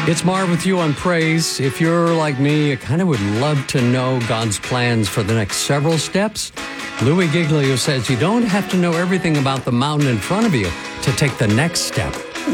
It's Marv with you on Praise. If you're like me, you kind of would love to know God's plans for the next several steps. Louis Giglio says you don't have to know everything about the mountain in front of you to take the next step.